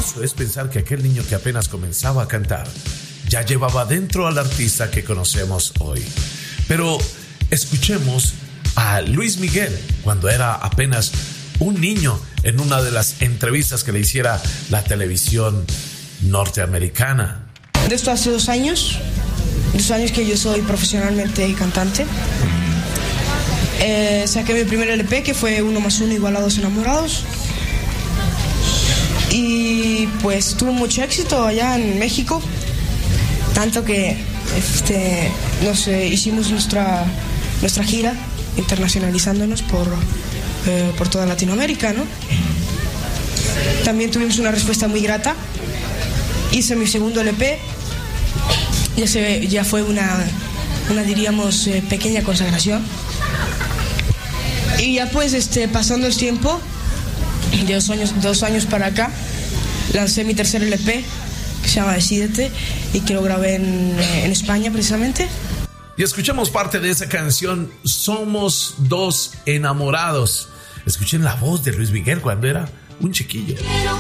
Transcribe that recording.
curioso es pensar que aquel niño que apenas comenzaba a cantar ya llevaba dentro al artista que conocemos hoy. Pero escuchemos a Luis Miguel cuando era apenas un niño en una de las entrevistas que le hiciera la televisión norteamericana. De esto hace 2 años que yo soy profesionalmente cantante. Saqué mi primer LP, que fue 1 + 1 = 2 enamorados. Y pues tuvo mucho éxito allá en México, tanto que hicimos nuestra gira internacionalizándonos por toda Latinoamérica, ¿no? También tuvimos una respuesta muy grata. Hice mi segundo LP, ya fue una diríamos pequeña consagración. Y ya pues pasando el tiempo, de 2 años para acá, lancé mi tercer LP, que se llama Decídete, y que lo grabé en España precisamente. Y escuchemos parte de esa canción, Somos 2 enamorados. Escuchen la voz de Luis Miguel cuando era un chiquillo. Quiero